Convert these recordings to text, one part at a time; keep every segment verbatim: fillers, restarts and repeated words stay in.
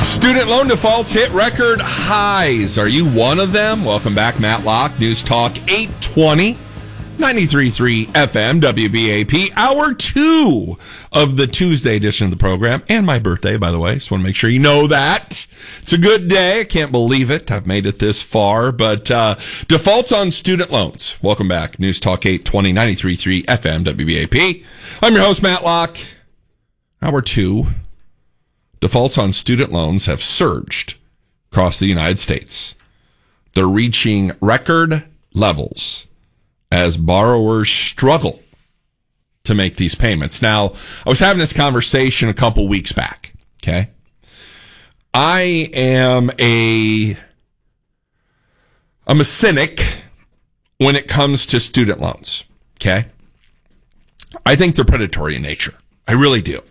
Student loan defaults hit record highs. Are you one of them? Welcome back, Matt Locke, News Talk eight twenty, ninety-three point three F M, W B A P, hour two of the Tuesday edition of the program. And my birthday, by the way. Just want to make sure you know that. It's a good day. I can't believe it. I've made it this far. But uh, defaults on student loans. Welcome back, News Talk eight twenty, ninety-three point three F M, W B A P. I'm your host, Matt Locke. Hour two. Defaults on student loans have surged across the United States. They're reaching record levels as borrowers struggle to make these payments. Now, I was having this conversation a couple weeks back, okay? I am a I'm a cynic when it comes to student loans, okay? I think they're predatory in nature. I really do.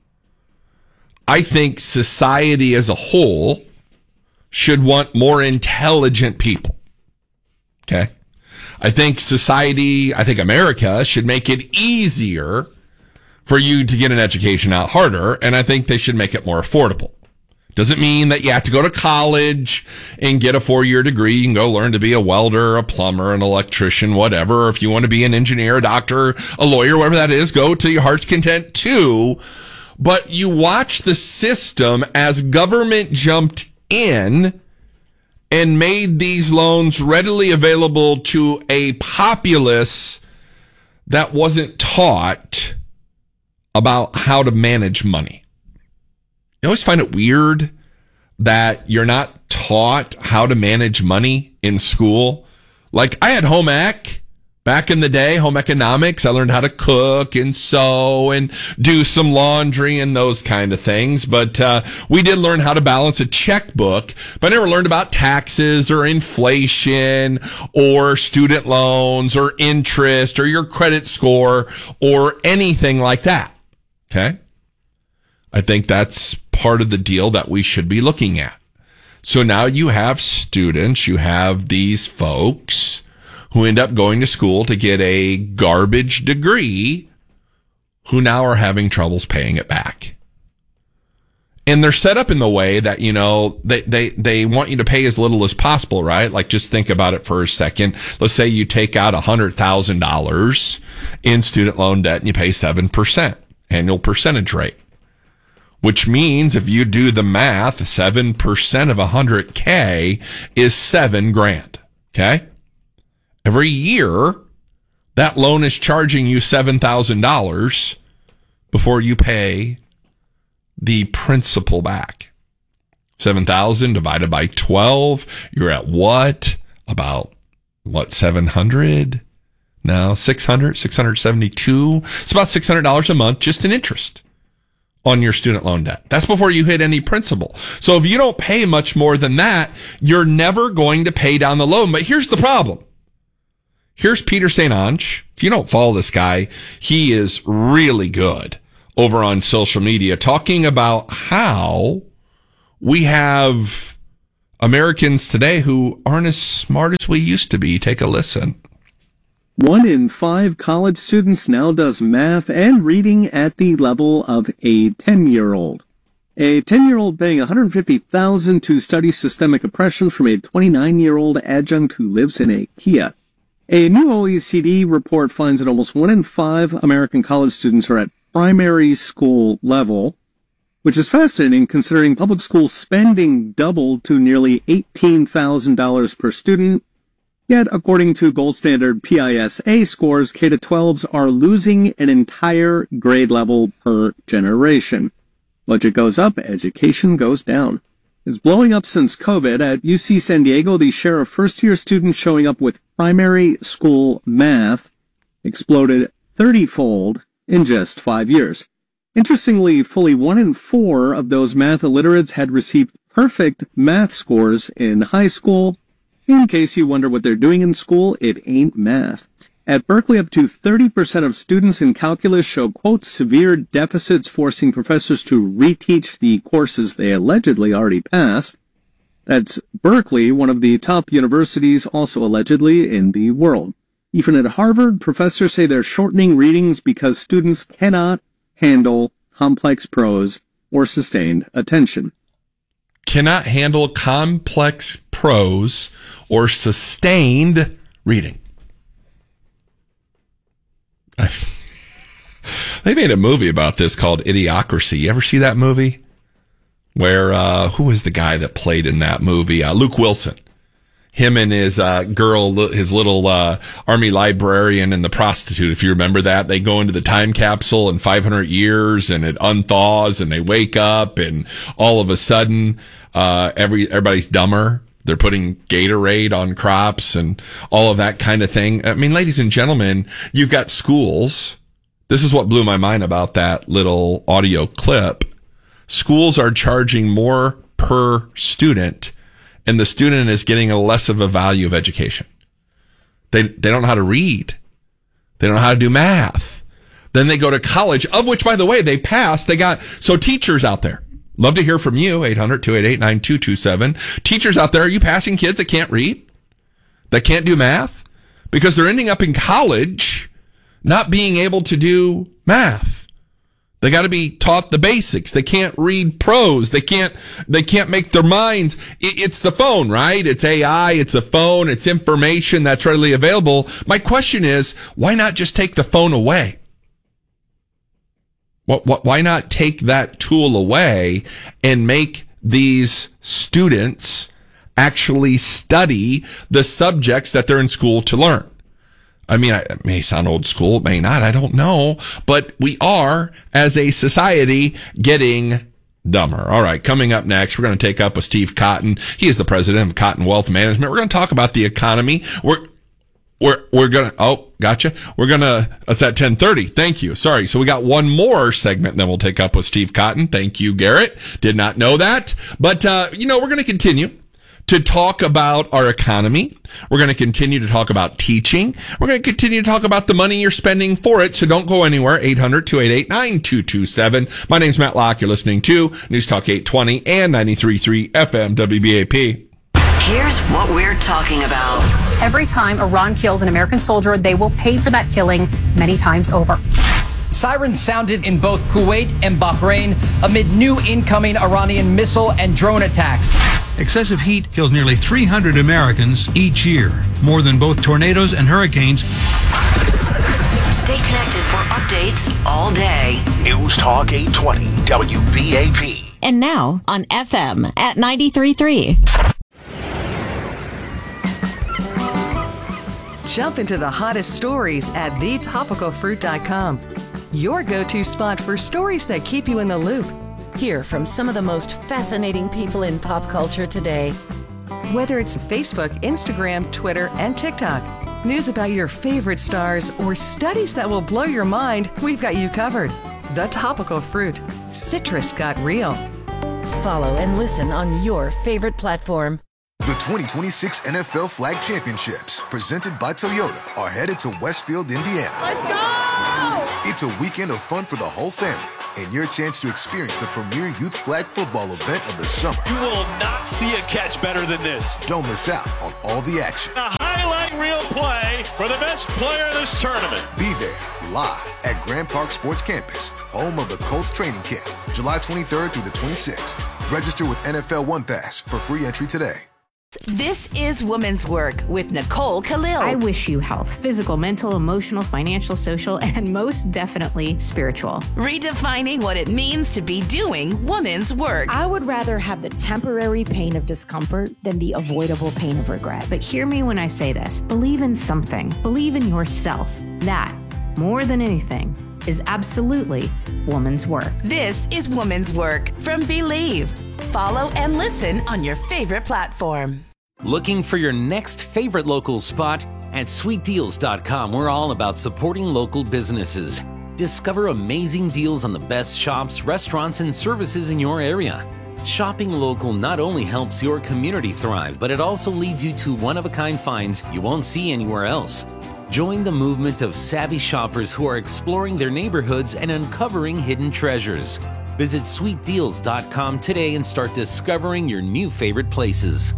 I think society as a whole should want more intelligent people. Okay? I think society, I think America should make it easier for you to get an education, not harder, and I think they should make it more affordable. Doesn't mean that you have to go to college and get a four-year degree. You can go learn to be a welder, a plumber, an electrician, whatever. If you want to be an engineer, a doctor, a lawyer, whatever that is, go to your heart's content too. But you watch the system as government jumped in and made these loans readily available to a populace that wasn't taught about how to manage money. I always find it weird that you're not taught how to manage money in school. Like, I had home ec. Back in the day, home economics, I learned how to cook and sew and do some laundry and those kind of things. But uh, we did learn how to balance a checkbook, but I never learned about taxes or inflation or student loans or interest or your credit score or anything like that. Okay? I think that's part of the deal that we should be looking at. So now you have students, you have these folks who end up going to school to get a garbage degree, who now are having troubles paying it back. And they're set up in the way that, you know, they, they, they want you to pay as little as possible, right? Like, just think about it for a second. Let's say you take out one hundred thousand dollars in student loan debt and you pay seven percent annual percentage rate. Which means if you do the math, seven percent of one hundred K is seven grand. Okay? Every year, that loan is charging you seven thousand dollars before you pay the principal back. seven thousand divided by twelve, you're at what? About, what, seven hundred? No, six hundred, six hundred seventy-two. It's about six hundred dollars a month just in interest on your student loan debt. That's before you hit any principal. So if you don't pay much more than that, you're never going to pay down the loan. But here's the problem. Here's Peter Saint Onge. If you don't follow this guy, he is really good over on social media talking about how we have Americans today who aren't as smart as we used to be. Take a listen. One in five college students now does math and reading at the level of a ten-year-old. A ten-year-old paying one hundred fifty thousand dollars to study systemic oppression from a twenty-nine-year-old adjunct who lives in a Kia. A new O E C D report finds that almost one in five American college students are at primary school level, which is fascinating considering public school spending doubled to nearly eighteen thousand dollars per student. Yet, according to gold standard P I S A scores, K to twelves are losing an entire grade level per generation. Budget goes up, education goes down. It's blowing up since COVID. At U C San Diego, the share of first-year students showing up with primary school math exploded thirty-fold in just five years. Interestingly, fully one in four of those math illiterates had received perfect math scores in high school. In case you wonder what they're doing in school, it ain't math. At Berkeley, up to thirty percent of students in calculus show, quote, severe deficits, forcing professors to reteach the courses they allegedly already passed. That's Berkeley, one of the top universities also allegedly in the world. Even at Harvard, professors say they're shortening readings because students cannot handle complex prose or sustained attention. cannot handle complex prose or sustained reading. They made a movie about this called Idiocracy. You ever see that movie? Where, uh, who was the guy that played in that movie? Uh, Luke Wilson. Him and his uh, girl, his little uh, army librarian and the prostitute, if you remember that. They go into the time capsule in five hundred years and it unthaws and they wake up and all of a sudden uh, every everybody's dumber. They're putting Gatorade on crops and all of that kind of thing. I mean, ladies and gentlemen, you've got schools. This is what blew my mind about that little audio clip. Schools are charging more per student, and the student is getting a less of a value of education. They they don't know how to read. They don't know how to do math. Then they go to college, of which, by the way, they passed. They got, so teachers out there, love to hear from you, eight hundred, two eight eight, nine two two seven. Teachers out there, are you passing kids that can't read? That can't do math? Because they're ending up in college not being able to do math. They got to be taught the basics. They can't read prose. They can't, they can't make their minds. It, it's the phone, right? It's A I. It's a phone. It's information that's readily available. My question is, why not just take the phone away? What, what, why not take that tool away and make these students actually study the subjects that they're in school to learn? I mean, it may sound old school, it may not, I don't know, but we are, as a society, getting dumber. All right, coming up next, we're going to take up with Steve Cotton. He is the president of Cotton Wealth Management. We're going to talk about the economy. We're we're we're going to, oh, gotcha. We're going to, it's at ten thirty. Thank you. Sorry. So we got one more segment, and then we'll take up with Steve Cotton. Thank you, Garrett. Did not know that. But, uh, you know, we're going to continue to talk about our economy. We're going to continue to talk about teaching. We're going to continue to talk about the money you're spending for it. So don't go anywhere. eight hundred, two eight eight, nine two two seven. My name's Matt Locke. You're listening to News Talk eight twenty and ninety-three point three F M W B A P. Here's what we're talking about. Every time Iran kills an American soldier, they will pay for that killing many times over. Sirens sounded in both Kuwait and Bahrain amid new incoming Iranian missile and drone attacks. Excessive heat kills nearly three hundred Americans each year, more than both tornadoes and hurricanes. Stay connected for updates all day. News Talk eight twenty W B A P. And now on F M at ninety-three point three. Jump into the hottest stories at the topical fruit dot com. Your go-to spot for stories that keep you in the loop. Hear from some of the most fascinating people in pop culture today. Whether it's Facebook, Instagram, Twitter, and TikTok, news about your favorite stars, or studies that will blow your mind, we've got you covered. The Topical Fruit. Citrus got real. Follow and listen on your favorite platform. The twenty twenty-six N F L Flag Championships, presented by Toyota, are headed to Westfield, Indiana. Let's go! It's a weekend of fun for the whole family, and your chance to experience the premier youth flag football event of the summer. You will not see a catch better than this. Don't miss out on all the action. A highlight reel play for the best player of this tournament. Be there, live at Grand Park Sports Campus, home of the Colts training camp, July twenty-third through the twenty-sixth. Register with N F L One Pass for free entry today. This is Women's Work with Nicole Khalil. I wish you health, physical, mental, emotional, financial, social, and most definitely spiritual. Redefining what it means to be doing women's work. I would rather have the temporary pain of discomfort than the avoidable pain of regret. But hear me when I say this. Believe in something. Believe in yourself. That, more than anything, is absolutely woman's work. This is Woman's Work from Believe. Follow and listen on your favorite platform. Looking for your next favorite local spot? At sweet deals dot com, we're all about supporting local businesses. Discover amazing deals on the best shops, restaurants, and services in your area. Shopping local not only helps your community thrive, but it also leads you to one-of-a-kind finds you won't see anywhere else. Join the movement of savvy shoppers who are exploring their neighborhoods and uncovering hidden treasures. Visit sweet deals dot com today and start discovering your new favorite places.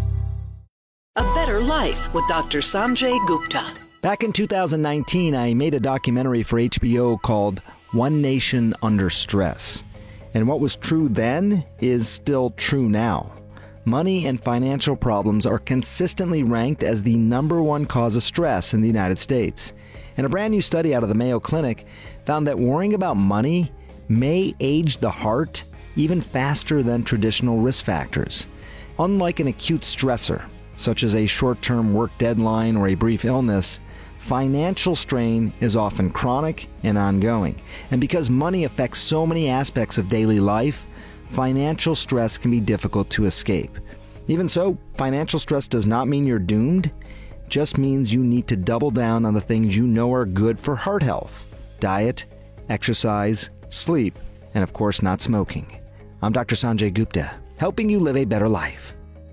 A Better Life with Doctor Sanjay Gupta. Back in two thousand nineteen, I made a documentary for H B O called One Nation Under Stress. And what was true then is still true now. money and financial problems are consistently ranked as the number one cause of stress in the United States. And a brand new study out of the Mayo Clinic found that worrying about money may age the heart even faster than traditional risk factors. Unlike an acute stressor, such as a short-term work deadline or a brief illness, financial strain is often chronic and ongoing. And because money affects so many aspects of daily life, financial stress can be difficult to escape. Even so, financial stress does not mean you're doomed. It just means you need to double down on the things you know are good for heart health: diet, exercise, sleep, and of course not smoking. I'm Doctor Sanjay Gupta, helping you live a better life.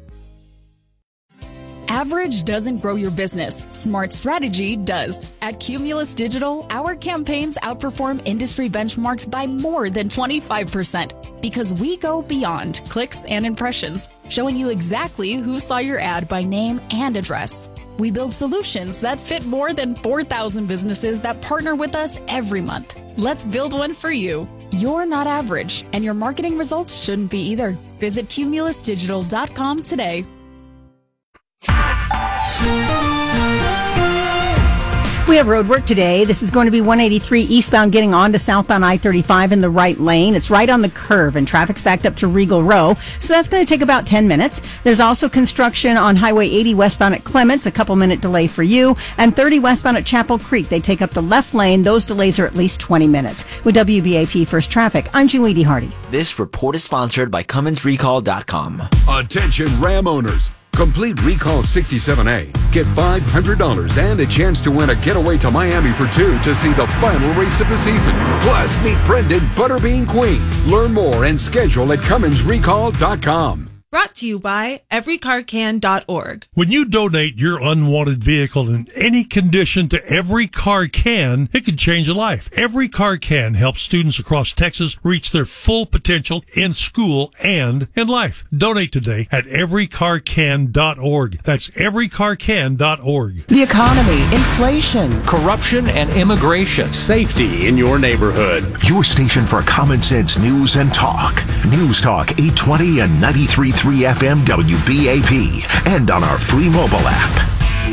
Average doesn't grow your business. Smart strategy does. At Cumulus Digital, our campaigns outperform industry benchmarks by more than twenty-five percent because we go beyond clicks and impressions, showing you exactly who saw your ad by name and address. We build solutions that fit more than four thousand businesses that partner with us every month. Let's build one for you. You're not average, and your marketing results shouldn't be either. Visit cumulus digital dot com today. We have road work today. This is going to be one eighty-three eastbound getting on to southbound I thirty-five in the right lane. It's right on the curve and traffic's backed up to Regal Row. So that's going to take about ten minutes. There's also construction on Highway eighty westbound at Clements, a couple minute delay for you, and thirty westbound at Chapel Creek. They take up the left lane. Those delays are at least twenty minutes. With W B A P First Traffic, I'm Julie Hardy. This report is sponsored by Cummins Recall dot com. Attention Ram owners. Complete Recall sixty-seven A. Get five hundred dollars and a chance to win a getaway to Miami for two to see the final race of the season. Plus, meet Brendan Butterbean Queen. Learn more and schedule at Cummins Recall dot com. Brought to you by every car can dot org. When you donate your unwanted vehicle in any condition to Every Car Can, it can change a life. Every Car Can helps students across Texas reach their full potential in school and in life. Donate today at every car can dot org. That's every car can dot org. The economy, inflation, corruption, and immigration. Safety in your neighborhood. Your station for common sense news and talk. News Talk eight twenty and ninety-three point three F M W B A P and on our free mobile app.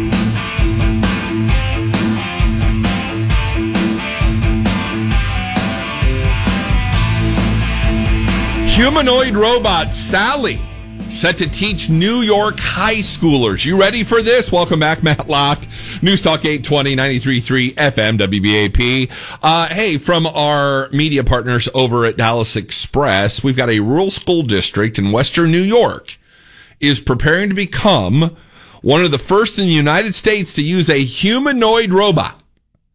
Humanoid robot Sally set to teach New York high schoolers. You ready for this? Welcome back, Matt Locke. News Talk eight twenty, ninety-three point three F M W B A P. Uh, hey, from our media partners over at Dallas Express, we've got a rural school district in Western New York is preparing to become one of the first in the United States to use a humanoid robot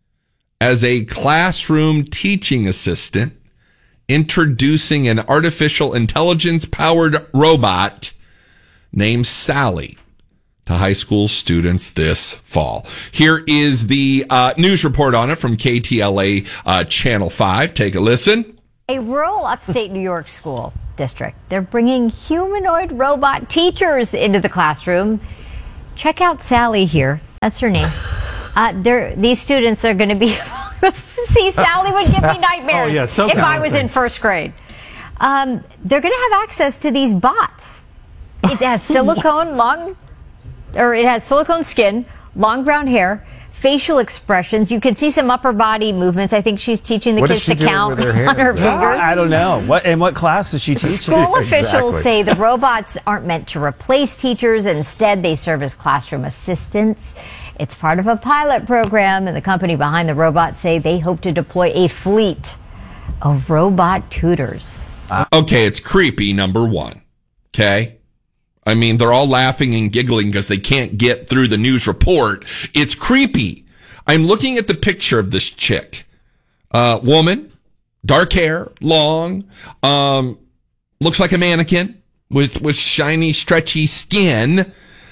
as a classroom teaching assistant, introducing an artificial intelligence-powered robot named Sally to high school students this fall. Here is the uh, news report on it from K T L A uh, Channel five. Take a listen. A rural upstate New York school district. They're bringing humanoid robot teachers into the classroom. Check out Sally here. That's her name. Uh, they're, these students are going to be... See, Sally would give me nightmares oh, yeah, so if I was in first grade. Um, they're going to have access to these bots. It has silicone long, or it has silicone skin, long brown hair, facial expressions. You can see some upper body movements. I think she's teaching the what kids to count her on her though? fingers. I don't know. What in what class is she teaching? School officials exactly. say the robots aren't meant to replace teachers. Instead, they serve as classroom assistants. It's part of a pilot program, and the company behind the robot say they hope to deploy a fleet of robot tutors. Okay, it's creepy, number one. Okay? I mean, they're all laughing and giggling because they can't get through the news report. It's creepy. I'm looking at the picture of this chick. Uh, woman, dark hair, long, um, looks like a mannequin with, with shiny, stretchy skin.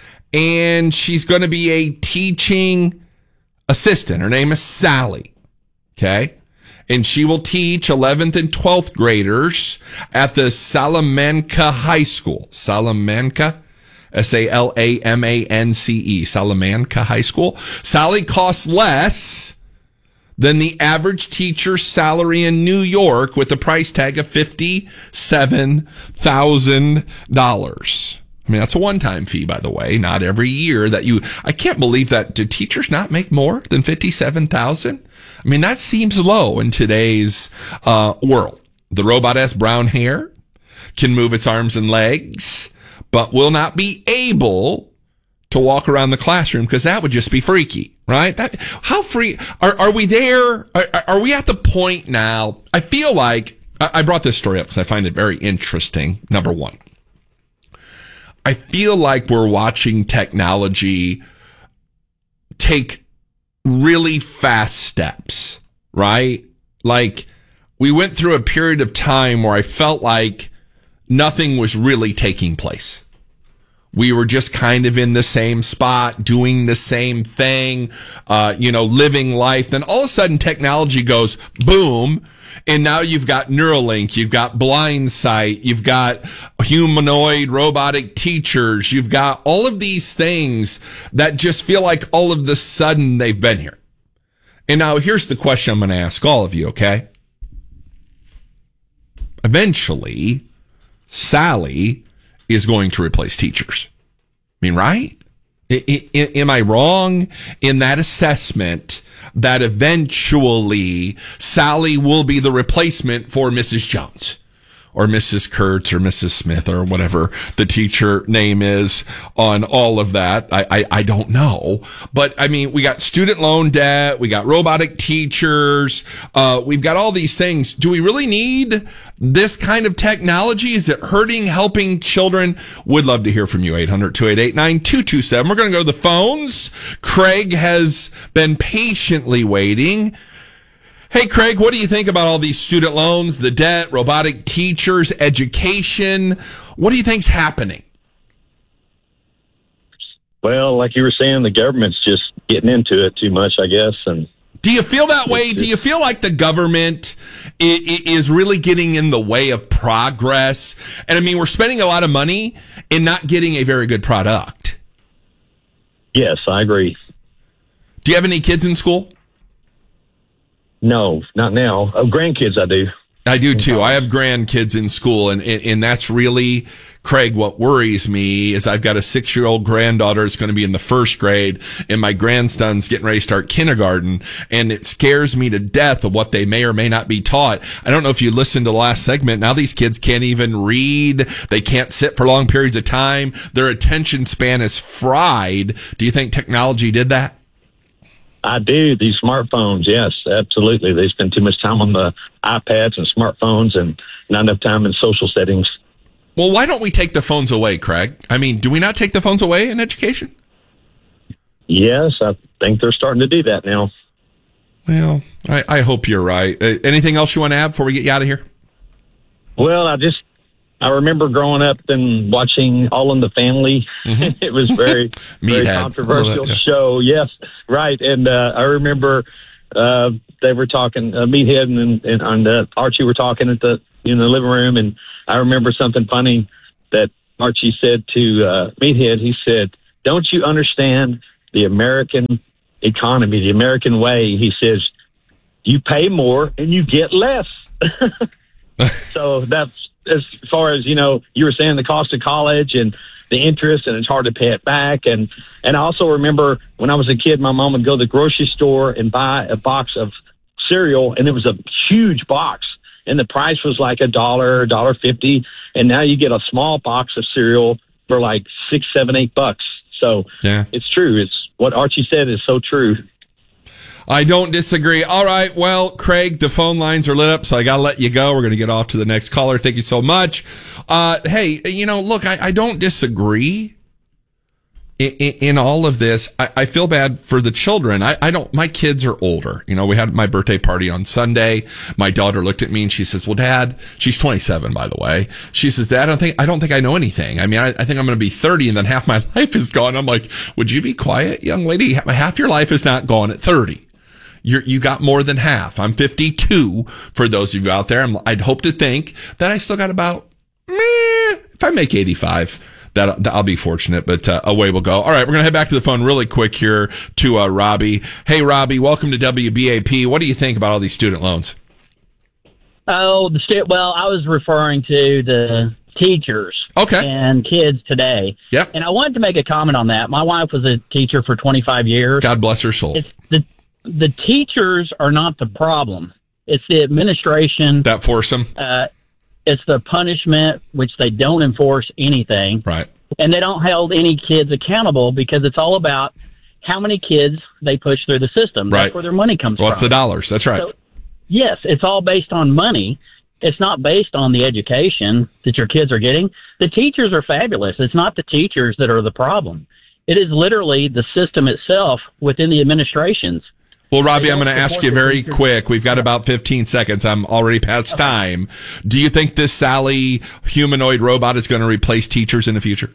And she's going to be a teaching assistant. Her name is Sally. Okay? And she will teach eleventh and twelfth graders at the Salamanca High School. Salamanca, S A L A M A N C E, Salamanca High School. Sally costs less than the average teacher's salary in New York with a price tag of fifty-seven thousand dollars. I mean, that's a one-time fee, by the way, not every year that you, I can't believe that. Do teachers not make more than fifty-seven thousand dollars? I mean, that seems low in today's uh, world. The robot has brown hair, can move its arms and legs, but will not be able to walk around the classroom because that would just be freaky, right? That, how free are, are we there? Are, are we at the point now? I feel like I brought this story up because I find it very interesting. Number one, I feel like we're watching technology take really fast steps, right? Like we went through a period of time where I felt like nothing was really taking place. We were just kind of in the same spot, doing the same thing, uh, you know, living life. Then all of a sudden technology goes boom. And now you've got Neuralink, you've got Blindsight, you've got humanoid robotic teachers, you've got all of these things that just feel like all of the sudden they've been here. And now here's the question I'm going to ask all of you, okay? Eventually, Sally is going to replace teachers. I mean, right? I, I, am I wrong in that assessment that eventually Sally will be the replacement for Missus Jones or Missus Kurtz or Missus Smith or whatever the teacher name is on all of that? I, I, I don't know. But I mean, we got student loan debt. We got robotic teachers. Uh, we've got all these things. Do we really need this kind of technology? Is it hurting, helping children? Would love to hear from you. eight hundred, two eight eight, nine two two seven. We're going to go to the phones. Craig has been patiently waiting. Hey, Craig, what do you think about all these student loans, the debt, robotic teachers, education? What do you think's happening? Well, like you were saying, the government's just getting into it too much, I guess. And do you feel that way? Do you feel like the government is really getting in the way of progress? And I mean, we're spending a lot of money and not getting a very good product. Yes, I agree. Do you have any kids in school? No, not now. Oh, grandkids, I do. I do too. I have grandkids in school, and, and and that's really, Craig, what worries me is I've got a six-year-old granddaughter that's going to be in the first grade, and my grandson's getting ready to start kindergarten, and it scares me to death of what they may or may not be taught. I don't know if you listened to the last segment. Now these kids can't even read. They can't sit for long periods of time. Their attention span is fried. Do you think technology did that? I do. These smartphones, yes, absolutely. They spend too much time on the iPads and smartphones and not enough time in social settings. Well, why don't we take the phones away, Craig? I mean, do we not take the phones away in education? Yes, I think they're starting to do that now. Well, I, I hope you're right. Uh, anything else you want to add before we get you out of here? Well, I just, I remember growing up and watching All in the Family. Mm-hmm. It was very, very controversial that, yeah. show. Yes, right. And uh, I remember uh, they were talking, uh, Meathead and, and, and uh, Archie were talking at the in the living room, and I remember something funny that Archie said to uh, Meathead. He said, "Don't you understand the American economy, the American way?" He says, "You pay more and you get less." So that's, as far as, you know, you were saying the cost of college and the interest, and it's hard to pay it back. And, and I also remember when I was a kid, my mom would go to the grocery store and buy a box of cereal, and it was a huge box, and the price was like a dollar, a dollar fifty. And now you get a small box of cereal for like six, seven, eight bucks. So yeah. It's true. It's what Archie said is so true. I don't disagree. All right. Well, Craig, the phone lines are lit up, so I got to let you go. We're going to get off to the next caller. Thank you so much. Uh, hey, you know, look, I, I don't disagree in, in, in all of this. I, I feel bad for the children. I, I don't, my kids are older. You know, we had my birthday party on Sunday. My daughter looked at me and she says, "Well, Dad," she's twenty-seven, by the way. She says, "Dad, I don't think, I don't think I know anything. I mean, I, I think I'm going to be thirty and then half my life is gone." I'm like, "Would you be quiet, young lady? Half your life is not gone at thirty. You're, you got more than half. I'm fifty-two for those of you out there. I'm, I'd hope to think that I still got about, meh, if I make eighty-five, that, that I'll be fortunate, but uh, away we'll go. All right, we're going to head back to the phone really quick here to uh, Robbie. Hey, Robbie, welcome to W B A P. What do you think about all these student loans? Oh, the stu- well, I was referring to the teachers okay. and kids today. Yep. And I wanted to make a comment on that. My wife was a teacher for twenty-five years. God bless her soul. It's the, the teachers are not the problem. It's the administration. That force them. Uh, it's the punishment, which they don't enforce anything. Right. And they don't hold any kids accountable because it's all about how many kids they push through the system. Right. That's where their money comes What's from. the dollars? That's right. So, yes, it's all based on money. It's not based on the education that your kids are getting. The teachers are fabulous. It's not the teachers that are the problem. It is literally the system itself within the administrations. Well, Robbie, I'm going to ask you very quick. We've got about fifteen seconds. I'm already past time. Do you think this Sally humanoid robot is going to replace teachers in the future?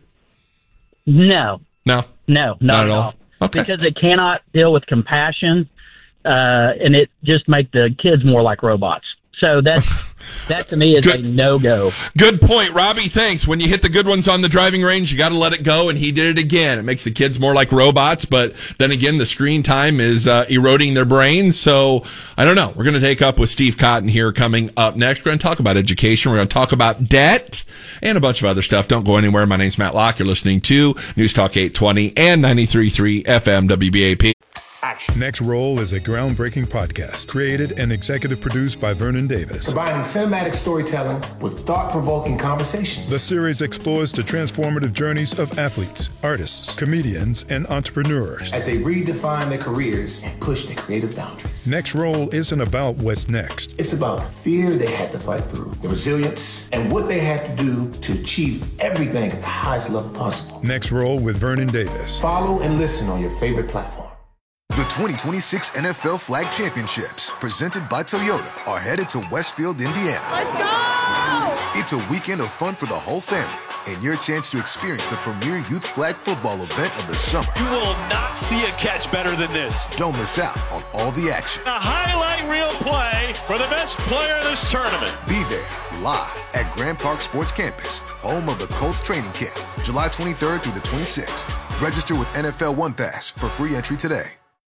No. No? No, not, Not at at all. all. Okay. Because it cannot deal with compassion, uh, and it just make the kids more like robots. So that's, that to me is Good. a no-go. Good point, Robbie. Thanks. When you hit the good ones on the driving range, you got to let it go, and he did it again. It makes the kids more like robots, but then again, the screen time is uh, eroding their brains. So I don't know. We're going to take up with Steve Cotton here coming up next. We're going to talk about education. We're going to talk about debt and a bunch of other stuff. Don't go anywhere. My name's Matt Locke. You're listening to News Talk eight twenty and ninety-three point three F M W B A P. Next Roll is a groundbreaking podcast created and executive produced by Vernon Davis. Combining cinematic storytelling with thought-provoking conversations. The series explores the transformative journeys of athletes, artists, comedians, and entrepreneurs as they redefine their careers and push their creative boundaries. Next Roll isn't about what's next. It's about the fear they had to fight through, the resilience, and what they had to do to achieve everything at the highest level possible. Next Roll with Vernon Davis. Follow and listen on your favorite platform. The twenty twenty-six N F L Flag Championships, presented by Toyota, are headed to Westfield, Indiana. Let's go! It's a weekend of fun for the whole family and your chance to experience the premier youth flag football event of the summer. You will not see a catch better than this. Don't miss out on all the action. A highlight reel play for the best player in this tournament. Be there live at Grand Park Sports Campus, home of the Colts training camp, July twenty-third through the twenty-sixth. Register with N F L One Pass for free entry today.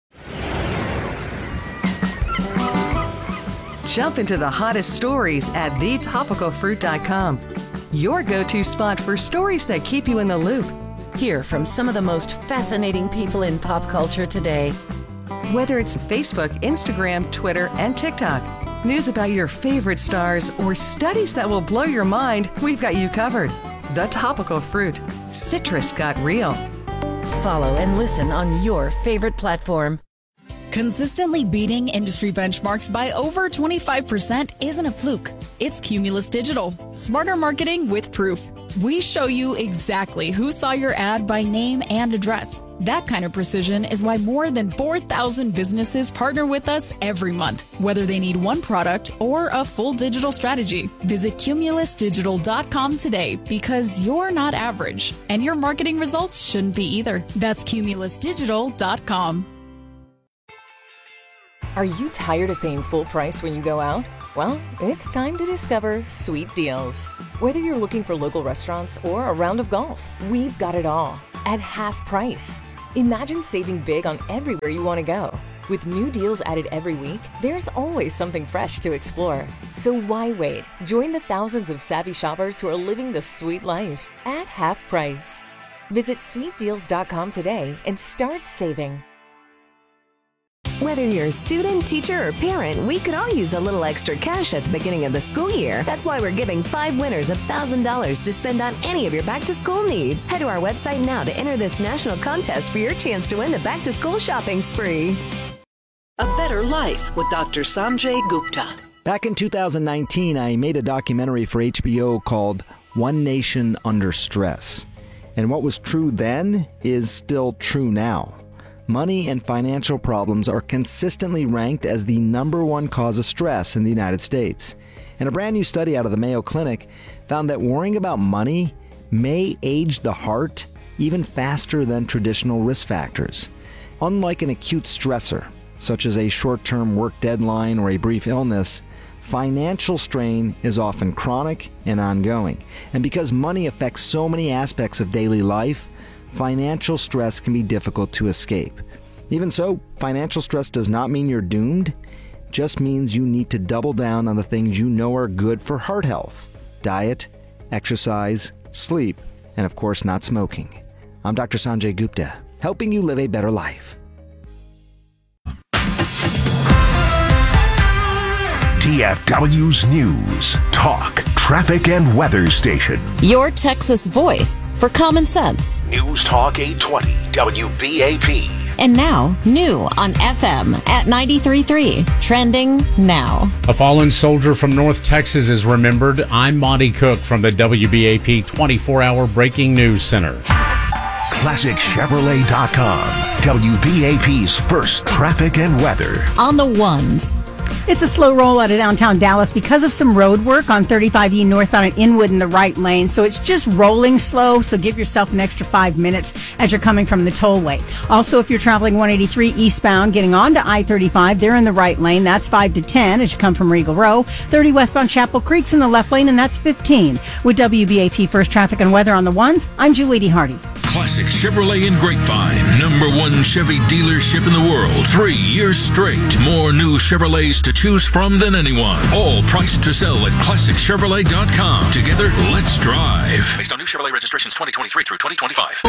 Jump into the hottest stories at the topical fruit dot com. Your go-to spot for stories that keep you in the loop. Hear from some of the most fascinating people in pop culture today. Whether it's Facebook, Instagram, Twitter, and TikTok, news about your favorite stars, or studies that will blow your mind, we've got you covered. The Topical Fruit. Citrus got real. Follow and listen on your favorite platform. Consistently beating industry benchmarks by over twenty-five percent isn't a fluke. It's Cumulus Digital. Smarter marketing with proof. We show you exactly who saw your ad by name and address. That kind of precision is why more than four thousand businesses partner with us every month, whether they need one product or a full digital strategy. Visit cumulus digital dot com today because you're not average, and your marketing results shouldn't be either. That's cumulus digital dot com. Are you tired of paying full price when you go out? Well, it's time to discover Sweet Deals. Whether you're looking for local restaurants or a round of golf, we've got it all at half price. Imagine saving big on everywhere you want to go. With new deals added every week, there's always something fresh to explore. So why wait? Join the thousands of savvy shoppers who are living the sweet life at half price. Visit sweet deals dot com today and start saving. Whether you're a student, teacher, or parent, we could all use a little extra cash at the beginning of the school year. That's why we're giving five winners one thousand dollars to spend on any of your back-to-school needs. Head to our website now to enter this national contest for your chance to win the back-to-school shopping spree. A Better Life with Doctor Sanjay Gupta. Back in two thousand nineteen, I made a documentary for H B O called One Nation Under Stress. And what was true then is still true now. Money and financial problems are consistently ranked as the number one cause of stress in the United States. And a brand new study out of the Mayo Clinic found that worrying about money may age the heart even faster than traditional risk factors. Unlike an acute stressor, such as a short-term work deadline or a brief illness, financial strain is often chronic and ongoing. And because money affects so many aspects of daily life, financial stress can be difficult to escape. Even so, financial stress does not mean you're doomed. It just means you need to double down on the things you know are good for heart health: diet, exercise, sleep, and of course not smoking. I'm Doctor Sanjay Gupta, helping you live a better life. D F W's News, Talk, Traffic, and Weather Station. Your Texas voice for common sense. News Talk eight twenty W B A P. And now, new on F M at ninety-three point three. Trending now. A fallen soldier from North Texas is remembered. I'm Monty Cook from the W B A P twenty-four hour Breaking News Center. Classic Chevrolet dot com. W B A P's first traffic and weather. On the ones. It's a slow roll out of downtown Dallas because of some road work on thirty-five E northbound at Inwood in the right lane. So it's just rolling slow. So give yourself an extra five minutes as you're coming from the tollway. Also, if you're traveling one eighty-three eastbound, getting on to I thirty-five, they're in the right lane. That's five to ten as you come from Regal Row. thirty westbound Chapel Creek's in the left lane, and that's fifteen. With W B A P First Traffic and Weather on the ones, I'm Julie D. Hardy. Classic Chevrolet in Grapevine, number one Chevy dealership in the world. Three years straight. More new Chevrolets to choose from than anyone. All priced to sell at Classic Chevrolet dot com. Together, let's drive. Based on new Chevrolet registrations twenty twenty-three through twenty twenty-five.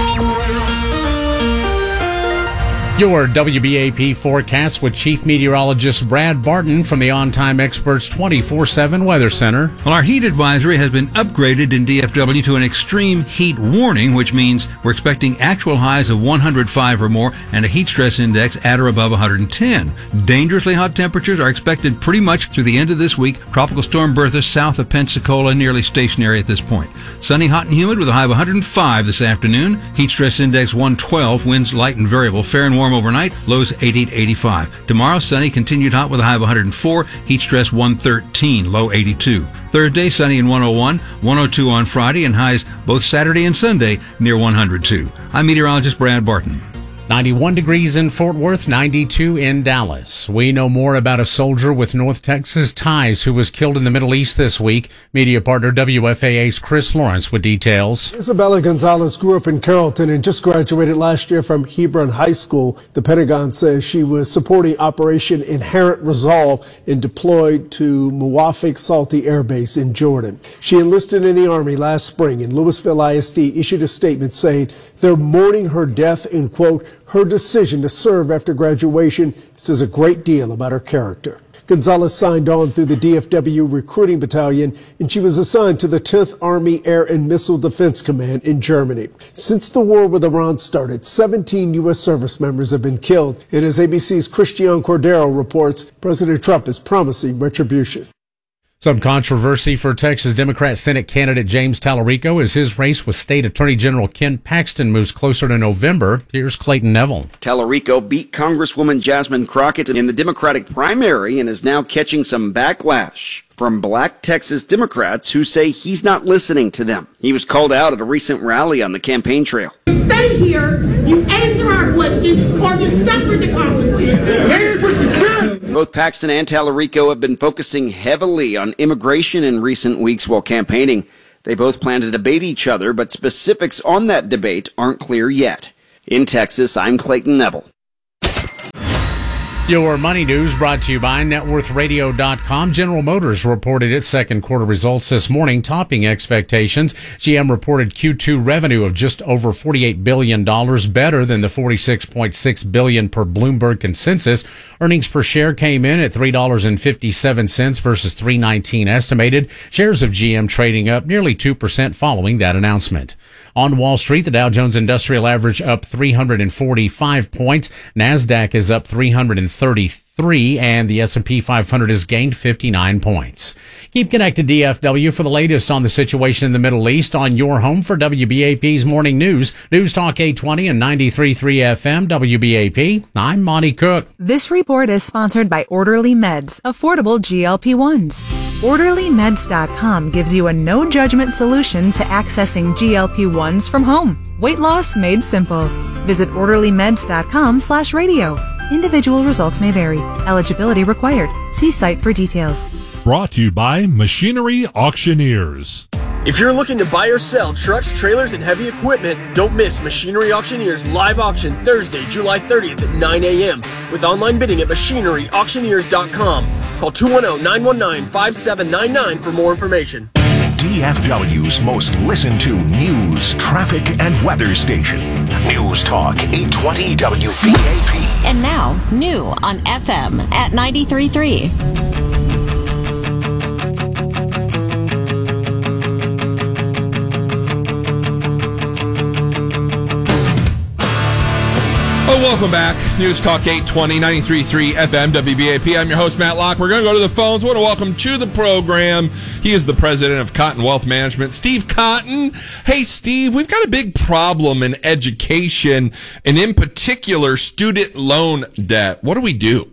Your W B A P forecast with Chief Meteorologist Brad Barton from the On Time Experts twenty-four seven Weather Center. Well, our heat advisory has been upgraded in D F W to an extreme heat warning, which means we're expecting actual highs of one hundred five or more and a heat stress index at or above one hundred ten. Dangerously hot temperatures are expected pretty much through the end of this week. Tropical Storm Bertha south of Pensacola nearly stationary at this point. Sunny, hot, and humid with a high of one hundred five this afternoon. Heat stress index one twelve, winds light and variable, fair and warm overnight, lows eighty to eighty-five. Tomorrow, sunny, continued hot with a high of one hundred four, heat stress one thirteen, low eighty-two. Thursday, sunny and one oh one, one oh two on Friday, and highs both Saturday and Sunday near one hundred two. I'm meteorologist Brad Barton. ninety-one degrees in Fort Worth, ninety-two in Dallas. We know more about a soldier with North Texas ties who was killed in the Middle East this week. Media partner W F A A's Chris Lawrence with details. Isabella Gonzalez grew up in Carrollton and just graduated last year from Hebron High School. The Pentagon says she was supporting Operation Inherent Resolve and deployed to Muwafaq Salti Air Base in Jordan. She enlisted in the Army last spring, and Louisville I S D issued a statement saying they're mourning her death and, quote, her decision to serve after graduation says a great deal about her character. Gonzalez signed on through the D F W Recruiting Battalion, and she was assigned to the tenth Army Air and Missile Defense Command in Germany. Since the war with Iran started, seventeen U S service members have been killed, and as A B C's Christian Cordero reports, President Trump is promising retribution. Some controversy for Texas Democrat Senate candidate James Tallarico as his race with State Attorney General Ken Paxton moves closer to November. Here's Clayton Neville. Tallarico beat Congresswoman Jasmine Crockett in the Democratic primary and is now catching some backlash from black Texas Democrats who say he's not listening to them. He was called out at a recent rally on the campaign trail. Stay here, you answer our questions, or you suffer the consequences. Both Paxton and Tallarico have been focusing heavily on immigration in recent weeks while campaigning. They both plan to debate each other, but specifics on that debate aren't clear yet. In Texas, I'm Clayton Neville. Your money news brought to you by net worth radio dot com. General Motors reported its second quarter results this morning, topping expectations. G M reported Q two revenue of just over forty-eight billion dollars, better than the forty-six point six billion dollars per Bloomberg consensus. Earnings per share came in at three dollars and fifty-seven cents versus three dollars and nineteen cents estimated. Shares of G M trading up nearly two percent following that announcement. On Wall Street, the Dow Jones Industrial Average up three hundred forty-five points. NASDAQ is up three hundred thirty-three, and the S and P five hundred has gained fifty-nine points. Keep connected D F W for the latest on the situation in the Middle East on your home for W B A P's Morning News. News Talk eight twenty and ninety-three point three F M W B A P. I'm Monty Cook. This report is sponsored by Orderly Meds, affordable G L P ones. Orderly Meds dot com gives you a no-judgment solution to accessing G L P ones from home. Weight loss made simple. Visit Orderly Meds dot com slash radio. Individual results may vary. Eligibility required. See site for details. Brought to you by Machinery Auctioneers. If you're looking to buy or sell trucks, trailers, and heavy equipment, don't miss Machinery Auctioneers live auction Thursday, July thirtieth at nine a.m. with online bidding at machinery auctioneers dot com. Call two one zero, nine one nine, five seven nine nine for more information. D F W's most listened to news, traffic, and weather station. News Talk eight twenty W B A P. And now, new on F M at ninety-three point three. Oh, welcome back. News Talk eight twenty, ninety-three point three F M, W B A P. I'm your host, Matt Locke. We're going to go to the phones. I want to welcome to the program. He is the president of Cotton Wealth Management, Steve Cotton. Hey, Steve, we've got a big problem in education, and in particular, student loan debt. What do we do?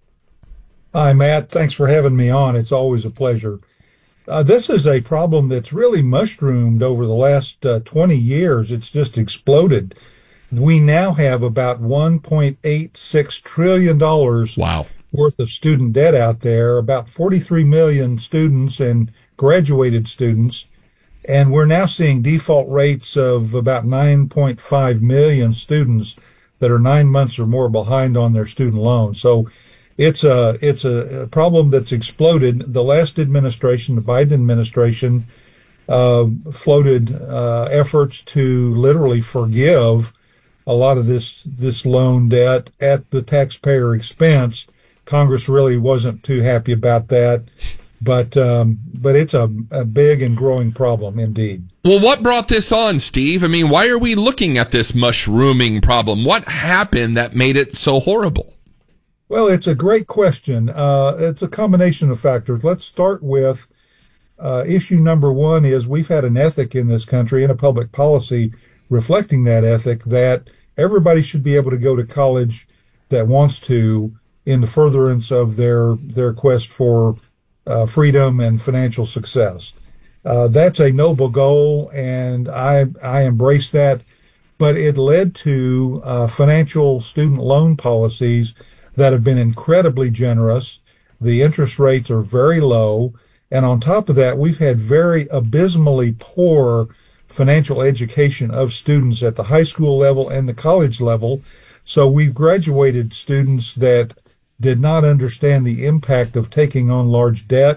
Hi, Matt. Thanks for having me on. It's always a pleasure. Uh, this is a problem that's really mushroomed over the last uh, twenty years. It's just exploded. We now have about one point eight six trillion dollars wow. worth of student debt out there, about forty-three million students and graduated students. And we're now seeing default rates of about nine point five million students that are nine months or more behind on their student loans. So it's a, it's a problem that's exploded. The last administration, the Biden administration, uh, floated uh, efforts to literally forgive a lot of this this loan debt at the taxpayer expense. Congress really wasn't too happy about that, but um, but it's a, a big and growing problem indeed. Well, what brought this on, Steve? I mean, why are we looking at this mushrooming problem? What happened that made it so horrible? Well, it's a great question. Uh, it's a combination of factors. Let's start with uh, issue number one is we've had an ethic in this country and a public policy reflecting that ethic that everybody should be able to go to college that wants to in the furtherance of their their quest for uh, freedom and financial success. Uh, that's a noble goal, and I I embrace that. But it led to uh, financial student loan policies that have been incredibly generous. The interest rates are very low, and on top of that, we've had very abysmally poor financial education of students at the high school level and the college level. So we've graduated students that did not understand the impact of taking on large debt.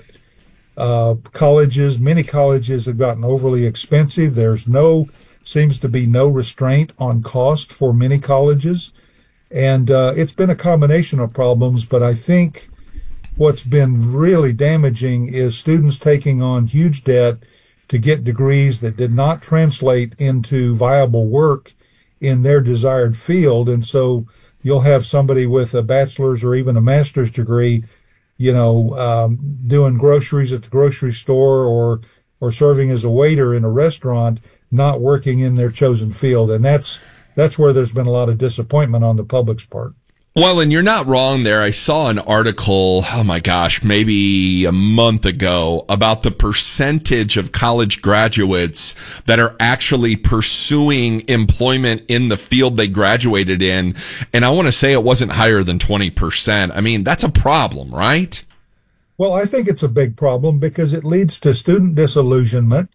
Uh, colleges, many colleges have gotten overly expensive. There's no, seems to be no restraint on cost for many colleges. And uh, it's been a combination of problems, but I think what's been really damaging is students taking on huge debt to get degrees that did not translate into viable work in their desired field. And so you'll have somebody with a bachelor's or even a master's degree, you know, um, doing groceries at the grocery store or, or serving as a waiter in a restaurant, not working in their chosen field. And that's, that's where there's been a lot of disappointment on the public's part. Well, and you're not wrong there. I saw an article, oh my gosh, maybe a month ago about the percentage of college graduates that are actually pursuing employment in the field they graduated in. And I want to say it wasn't higher than twenty percent. I mean, that's a problem, right? Well, I think it's a big problem because it leads to student disillusionment.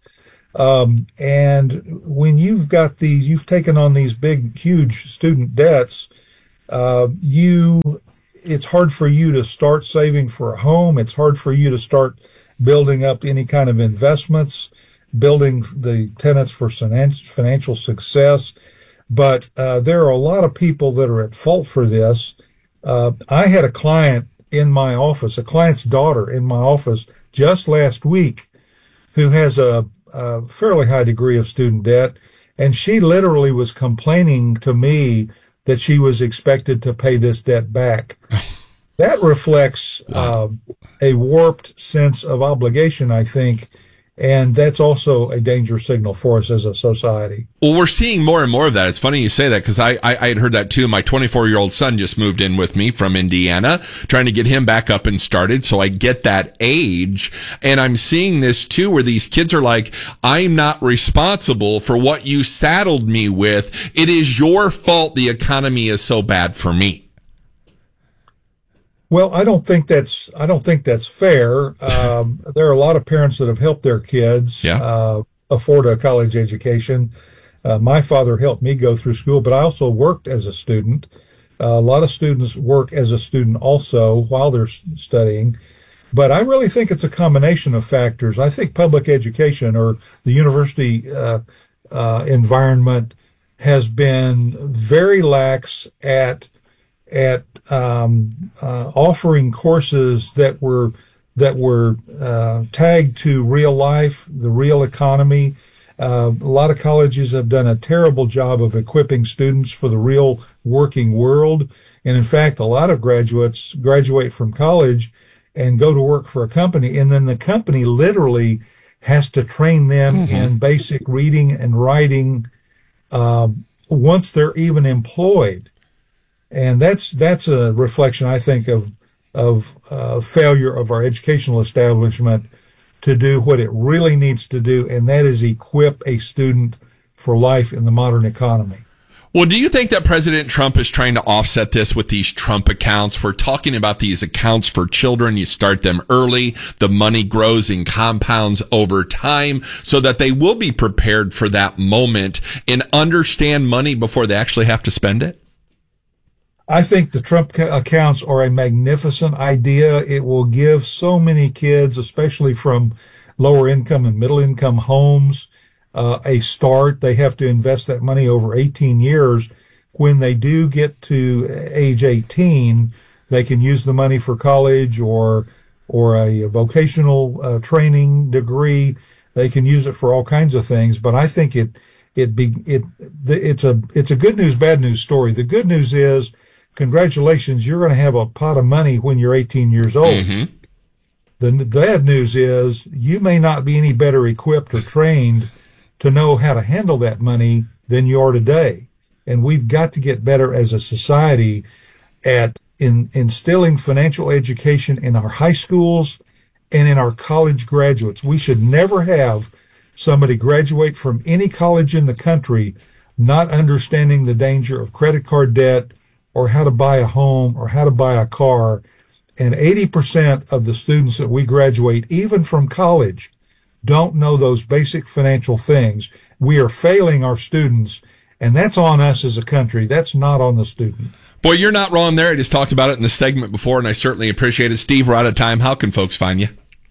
Um, and when you've got these, you've taken on these big, huge student debts, Uh, you, it's hard for you to start saving for a home. It's hard for you to start building up any kind of investments, building the tenets for financial success. But uh, there are a lot of people that are at fault for this. Uh, I had a client in my office, a client's daughter in my office just last week who has a, a fairly high degree of student debt. And she literally was complaining to me that she was expected to pay this debt back. That reflects uh, a warped sense of obligation, I think, and that's also a danger signal for us as a society. Well, we're seeing more and more of that. It's funny you say that because I, I, I had heard that too. My twenty-four-year-old son just moved in with me from Indiana, trying to get him back up and started, so I get that age. And I'm seeing this too where these kids are like, I'm not responsible for what you saddled me with. It is your fault the economy is so bad for me. Well, I don't think that's I don't think that's fair. Um, there are a lot of parents that have helped their kids yeah. uh, afford a college education. Uh, my father helped me go through school, but I also worked as a student. Uh, a lot of students work as a student also while they're studying. But I really think it's a combination of factors. I think public education or the university uh, uh, environment has been very lax at at um, uh, offering courses that were that were uh, tagged to real life, the real economy. Uh, a lot of colleges have done a terrible job of equipping students for the real working world. And in fact, a lot of graduates graduate from college and go to work for a company, and then the company literally has to train them mm-hmm. in basic reading and writing uh, once they're even employed. And that's that's a reflection, I think, of of uh, failure of our educational establishment to do what it really needs to do, and that is equip a student for life in the modern economy. Well, do you think that President Trump is trying to offset this with these Trump accounts? We're talking about these accounts for children. You start them early. The money grows and compounds over time so that they will be prepared for that moment and understand money before they actually have to spend it. I think the Trump accounts are a magnificent idea. It will give so many kids, especially from lower income and middle income homes, uh, a start. They have to invest that money over eighteen years. When they do get to age eighteen, they can use the money for college or or a vocational uh, training degree. They can use it for all kinds of things. But I think it it be it it's a it's a good news, bad news story. The good news is, congratulations, you're going to have a pot of money when you're eighteen years old. Mm-hmm. The bad news is you may not be any better equipped or trained to know how to handle that money than you are today. And we've got to get better as a society at in, instilling financial education in our high schools and in our college graduates. We should never have somebody graduate from any college in the country not understanding the danger of credit card debt, or how to buy a home, or how to buy a car. And eighty percent of the students that we graduate, even from college, don't know those basic financial things. We are failing our students, and that's on us as a country. That's not on the student. Boy, you're not wrong there. I just talked about it in the segment before, and I certainly appreciate it. Steve, we're out of time. How can folks find you?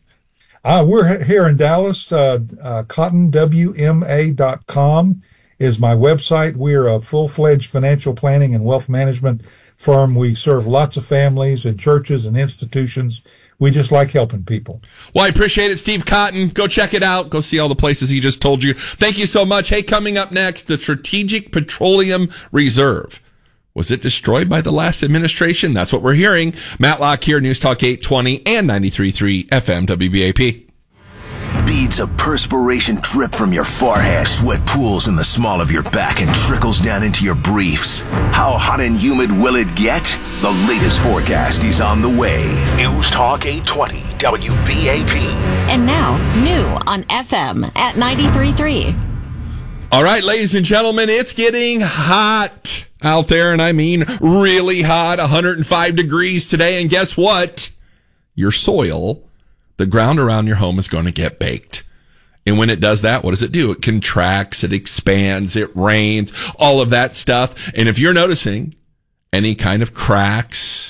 Uh, we're here in Dallas. Uh, uh, cotton w m a dot com is my website. We're a full-fledged financial planning and wealth management firm. We serve lots of families and churches and institutions. We just like helping people. Well, I appreciate it, Steve Cotton. Go check it out. Go see all the places he just told you. Thank you so much. Hey, coming up next, the Strategic Petroleum Reserve. Was it destroyed by the last administration? That's what we're hearing. Matt Locke here, News Talk eight twenty and ninety-three point three F M W B A P. Beads of perspiration drip from your forehead, sweat pools in the small of your back and trickles down into your briefs. How hot and humid will it get? The latest forecast is on the way. News Talk eight twenty W B A P. And now, new on F M at ninety-three point three. All right, ladies and gentlemen, it's getting hot out there, and I mean really hot, one hundred five degrees today. And guess what? Your soil, the ground around your home, is going to get baked. And when it does that, what does it do? It contracts, it expands, it rains, all of that stuff. And if you're noticing any kind of cracks,